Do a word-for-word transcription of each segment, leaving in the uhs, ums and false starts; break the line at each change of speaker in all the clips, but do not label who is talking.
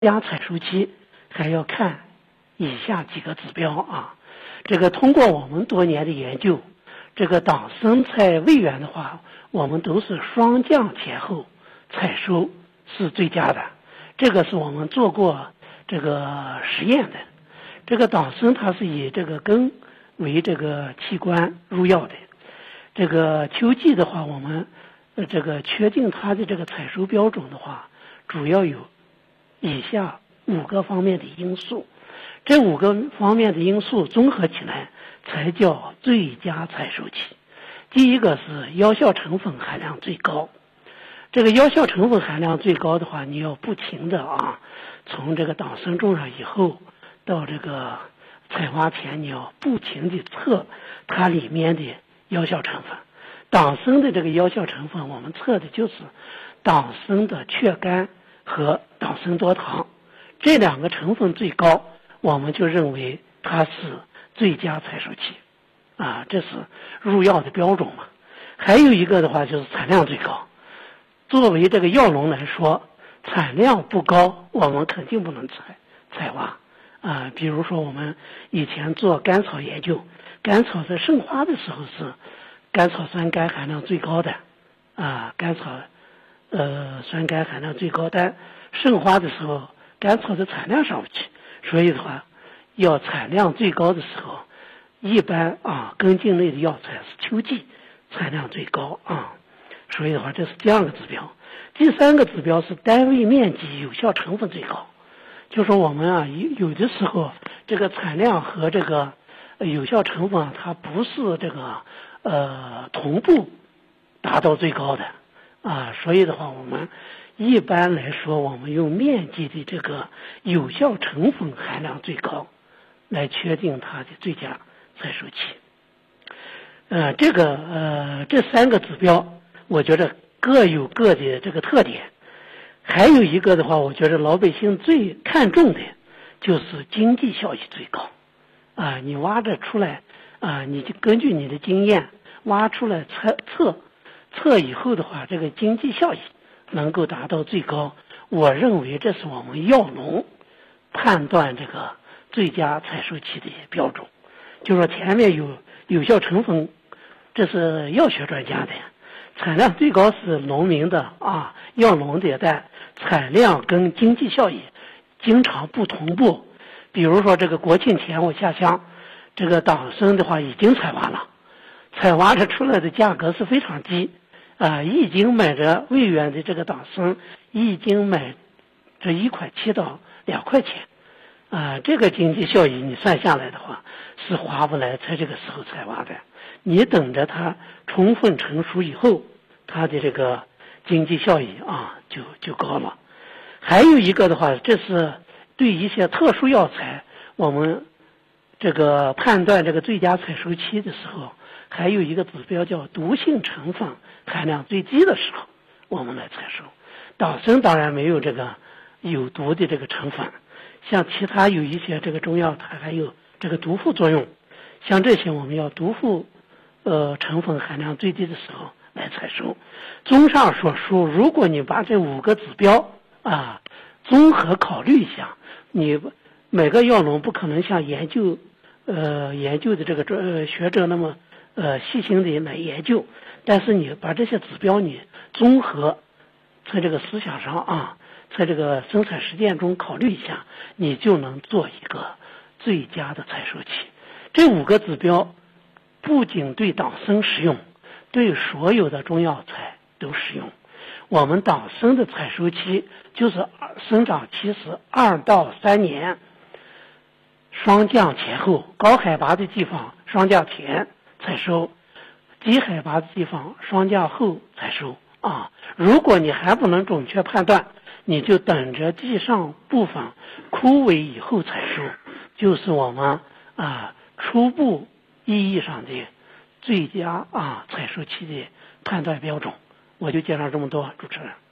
家采收期还要看以下几个指标啊。这个通过我们多年的研究，这个党生菜味源的话，我们都是霜降前后采收是最佳的。这个是我们做过这个实验的。这个党参它是以这个根为这个器官入药的。这个秋季的话，我们呃这个确定它的这个采收标准的话，主要有以下五个方面的因素。这五个方面的因素综合起来才叫最佳采收期。第一个是药效成分含量最高。这个药效成分含量最高的话，你要不停的啊，从这个党参种上以后到这个采挖前，你要不停的测它里面的药效成分。党参的这个药效成分，我们测的就是党参的雀苷和党参多糖，这两个成分最高，我们就认为它是最佳采收期啊，这是入药的标准嘛。还有一个的话就是产量最高。作为这个药农来说，产量不高，我们肯定不能采采挖啊。比如说我们以前做甘草研究，甘草在盛花的时候是甘草酸苷含量最高的啊，甘草呃酸苷含量最高，但盛花的时候甘草的产量上不去，所以的话要产量最高的时候，一般啊根茎类的药材是秋季产量最高啊。所以的话，这是第二个指标。第三个指标是单位面积有效成分最高。就说我们啊，有有的时候这个产量和这个有效成分啊，它不是这个呃同步达到最高的啊。所以的话，我们一般来说，我们用面积的这个有效成分含量最高来确定它的最佳采收期。呃，这个呃这三个指标，我觉得各有各的这个特点。还有一个的话，我觉得老百姓最看重的就是经济效益最高啊。你挖着出来啊，你就根据你的经验挖出来测测测以后的话，这个经济效益能够达到最高。我认为这是我们药农判断这个最佳采收期的标准。就说前面有有效成分，这是药学专家的。产量最高是农民的啊，药农的，但产量跟经济效益经常不同步。比如说这个国庆前我下乡，这个党参的话已经采挖了，采挖着出来的价格是非常低啊，一斤买着味源的这个党参，一斤买这一块七到两块钱啊，这个经济效益你算下来的话是划不来在这个时候采挖的。你等着它充分成熟以后，它的这个经济效益啊就就高了。还有一个的话，这是对一些特殊药材，我们这个判断这个最佳采收期的时候，还有一个指标叫毒性成分含量最低的时候，我们来采收。党参当然没有这个有毒的这个成分，像其他有一些这个中药它还有这个毒副作用，像这些我们要毒副呃成分含量最低的时候来采收。综上所述，如果你把这五个指标啊综合考虑一下，你每个药农不可能像研究呃研究的这个呃学者那么呃细心的来研究，但是你把这些指标你综合在这个思想上啊，在这个生产实践中考虑一下，你就能做一个最佳的采收期。这五个指标不仅对党参适用，对所有的中药材都适用。我们党参的采收期就是生长期是二到三年，霜降前后，高海拔的地方霜降前采收，低海拔的地方霜降后采收啊。如果你还不能准确判断，你就等着地上部分枯萎以后采收，就是我们啊初步意义上的最佳啊采收期的判断标准。我就介绍这么多，主持人。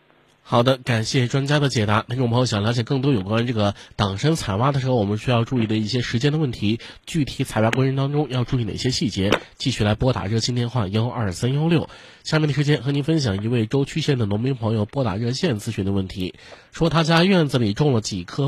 好的，感谢专家的解答。听众朋友想了解更多有关这个党参采挖的时候我们需要注意的一些时间的问题，具体采挖过程当中要注意哪些细节，继续来拨打热线电话幺二三幺六。下面的时间和您分享一位舟曲县的农民朋友拨打热线咨询的问题，说他家院子里种了几棵